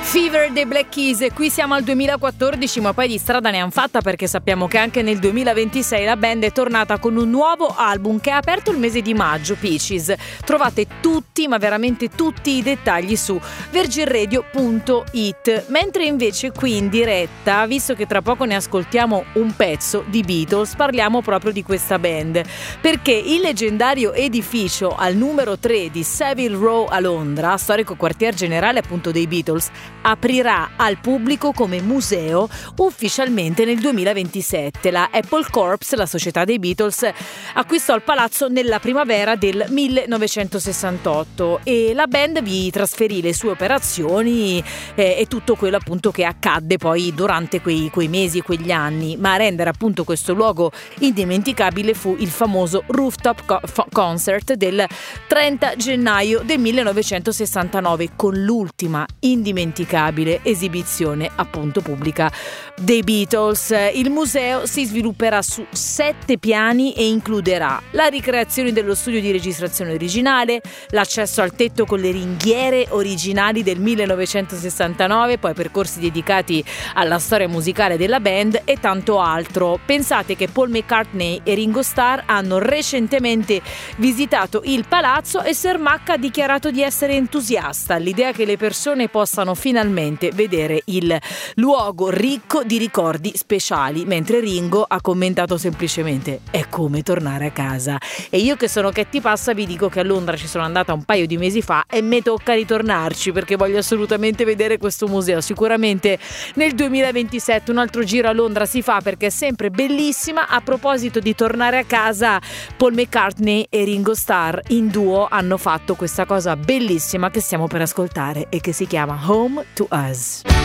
Fever dei Black Keys. Qui siamo al 2014, ma poi di strada ne hanno fatta, perché sappiamo che anche nel 2026 la band è tornata con un nuovo album che ha aperto il mese di maggio, Peaches. Trovate tutti, ma veramente tutti i dettagli su virginradio.it. Mentre invece qui in diretta, visto che tra poco ne ascoltiamo un pezzo di Beatles, parliamo proprio di questa band, perché il leggendario edificio al numero 3 di Savile Row a Londra, storico quartier generale appunto dei Beatles, aprirà al pubblico come museo ufficialmente nel 2027. La Apple Corps, la società dei Beatles, acquistò il palazzo nella primavera del 1968 e la band vi trasferì le sue operazioni e tutto quello appunto che accadde poi durante quei mesi e quegli anni. Ma a rendere appunto questo luogo indimenticabile fu il famoso rooftop concert del 30 gennaio del 1969, con l'ultima indimenticabile esibizione appunto pubblica dei Beatles. Il museo si svilupperà su 7 piani e includerà la ricreazione dello studio di registrazione originale, l'accesso al tetto con le ringhiere originali del 1969, poi percorsi dedicati alla storia musicale della band e tanto altro. Pensate che Paul McCartney e Ringo Starr hanno recentemente visitato il palazzo e Sir Mac ha dichiarato di essere entusiasta all'idea che le persone possano finalmente vedere il luogo ricco di ricordi speciali, mentre Ringo ha commentato semplicemente: è come tornare a casa. E io, che sono Ketty Passa, vi dico che a Londra ci sono andata un paio di mesi fa e mi tocca ritornarci, perché voglio assolutamente vedere questo museo. Sicuramente nel 2027 un altro giro a Londra si fa, perché è sempre bellissima. A proposito di tornare a casa, Paul McCartney e Ringo Starr in duo hanno fatto questa cosa bellissima che stiamo per ascoltare e che si chiama Home to Us.